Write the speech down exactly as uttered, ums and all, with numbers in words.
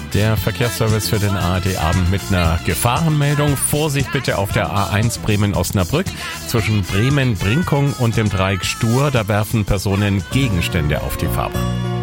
Der Verkehrsservice für den A R D-Abend mit einer Gefahrenmeldung. Vorsicht bitte auf der A eins Bremen-Osnabrück zwischen Bremen-Brinkum und dem Dreieck Stur. Da werfen Personen Gegenstände auf die Fahrbahn.